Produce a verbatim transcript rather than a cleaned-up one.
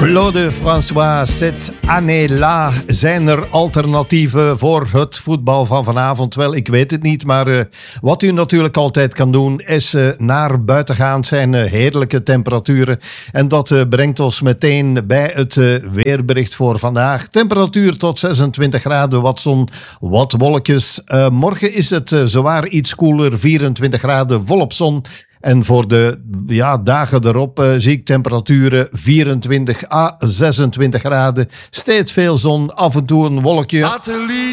Claude François, cette année-là. Zijn er alternatieven voor het voetbal van vanavond? Wel, ik weet het niet, maar uh, wat u natuurlijk altijd kan doen is uh, naar buiten gaan. Het zijn uh, heerlijke temperaturen en dat uh, brengt ons meteen bij het uh, weerbericht voor vandaag. Temperatuur tot zesentwintig graden, wat zon, wat wolkjes. Uh, morgen is het uh, zwaar iets koeler, vierentwintig graden, volop zon. En voor de ja, dagen erop uh, zie ik temperaturen vierentwintig à zesentwintig graden. Steeds veel zon, af en toe een wolkje. Satelliet.